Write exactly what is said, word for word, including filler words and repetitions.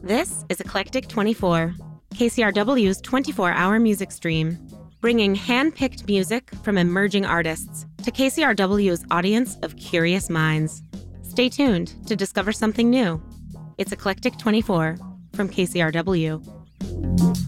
This is Eclectic twenty-four, K C R W's twenty-four hour music stream, bringing hand-picked music from emerging artists to K C R W's audience of curious minds. Stay tuned to discover something new. It's Eclectic twenty-four from K C R W.